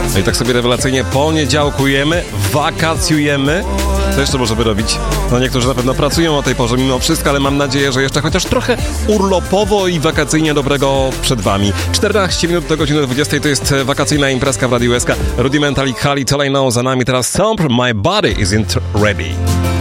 No i tak sobie rewelacyjnie poniedziałkujemy, wakacjujemy. Co jeszcze możemy robić? No niektórzy na pewno pracują o tej porze mimo wszystko, ale mam nadzieję, że jeszcze chociaż trochę urlopowo i wakacyjnie dobrego przed wami. 14 minut do godziny 20 to jest wakacyjna imprezka w Radiu SK. Rudimental i Khalid, All I Know za nami teraz. Stomp, My Body Isn't Ready.